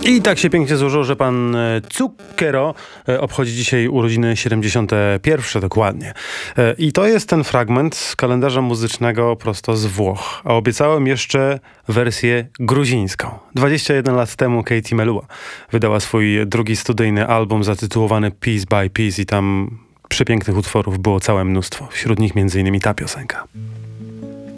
I tak się pięknie złożyło, że pan Zucchero obchodzi dzisiaj urodziny 71 dokładnie. I to jest ten fragment z kalendarza muzycznego prosto z Włoch. A obiecałem jeszcze wersję gruzińską. 21 lat temu Katie Melua wydała swój drugi studyjny album zatytułowany Piece by Piece i tam przepięknych utworów było całe mnóstwo. Wśród nich m.in. ta piosenka.